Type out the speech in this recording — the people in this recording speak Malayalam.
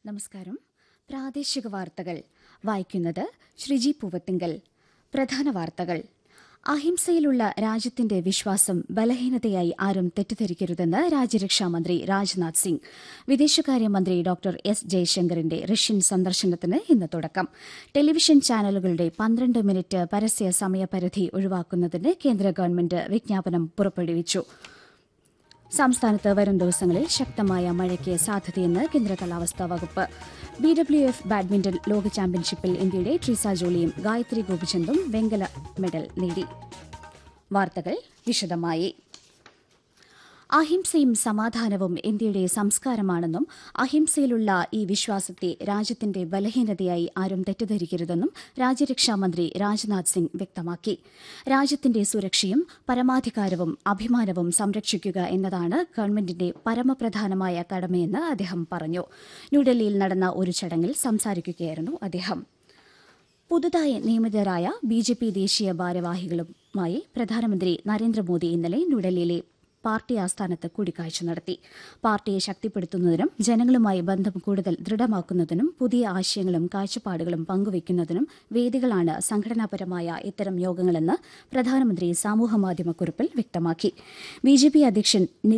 നമസ്കാരം. പ്രാദേശിക വാർത്തകൾ വായിക്കുന്നത് ശ്രീജി പൂവത്തിങ്കൽ. പ്രധാന വാർത്തകൾ. അഹിംസയിലുള്ള രാജ്യത്തിന്റെ വിശ്വാസം ബലഹീനതയായി ആരും തെറ്റിദ്ധരിക്കരുതെന്ന് രാജ്യരക്ഷാമന്ത്രി രാജ്നാഥ് സിംഗ്. വിദേശകാര്യമന്ത്രി ഡോക്ടർ എസ് ജയശങ്കറിന്റെ റഷ്യൻ സന്ദർശനത്തിന് ഇന്ന് തുടക്കം. ടെലിവിഷൻ ചാനലുകളുടെ 12 മിനിറ്റ് പരസ്യ സമയപരിധി ഒഴിവാക്കുന്നതിന് കേന്ദ്ര ഗവൺമെന്റ് വിജ്ഞാപനം പുറപ്പെടുവിച്ചു. സംസ്ഥാനത്ത് വരും ദിവസങ്ങളിൽ ശക്തമായ മഴയ്ക്ക് സാധ്യതയെന്ന് കേന്ദ്ര കാലാവസ്ഥാ വകുപ്പ്. BWF ബാഡ്മിന്റൺ ലോക ചാമ്പ്യൻഷിപ്പിൽ ഇന്ത്യയുടെ ട്രീസ ജോളിയും ഗായത്രി ഗോപിചന്ദും വെങ്കല മെഡൽ നേടി. വാർത്തകൾ വിശദമായി. അഹിംസയും സമാധാനവും ഇന്ത്യയുടെ സംസ്കാരമാണെന്നും അഹിംസയിലുള്ള ഈ വിശ്വാസത്തെ രാജ്യത്തിന്റെ ബലഹീനതയായി ആരും തെറ്റിദ്ധരിക്കരുതെന്നും രാജ്യരക്ഷാമന്ത്രി രാജ്നാഥ് സിംഗ് വ്യക്തമാക്കി. രാജ്യത്തിന്റെ സുരക്ഷയും പരമാധികാരവും അഭിമാനവും സംരക്ഷിക്കുക എന്നതാണ് ഗവൺമെന്റിന്റെ പരമപ്രധാനമായ കടമയെന്ന് അദ്ദേഹം പറഞ്ഞു. ന്യൂഡൽഹിയിൽ നടന്ന ഒരു ചടങ്ങിൽ സംസാരിക്കുകയായിരുന്നു അദ്ദേഹം. പുതുതായി നിയമിതരായ BJP ദേശീയ ഭാരവാഹികളുമായി പ്രധാനമന്ത്രി നരേന്ദ്രമോദി ഇന്നലെ ന്യൂഡൽഹിയിലെ പാർട്ടി ആസ്ഥാനത്ത് കൂടിക്കാഴ്ച നടത്തി. പാർട്ടിയെ ശക്തിപ്പെടുത്തുന്നതിനും ജനങ്ങളുമായി ബന്ധം കൂടുതൽ ദൃഢമാക്കുന്നതിനും പുതിയ ആശയങ്ങളും കാഴ്ചപ്പാടുകളും പങ്കുവയ്ക്കുന്നതിനും വേദികളാണ് സംഘടനാപരമായ ഇത്തരം യോഗങ്ങളെന്ന് പ്രധാനമന്ത്രി സാമൂഹ്യമാധ്യമക്കുറിപ്പിൽ വ്യക്തമാക്കി. BJP അധ്യക്ഷൻ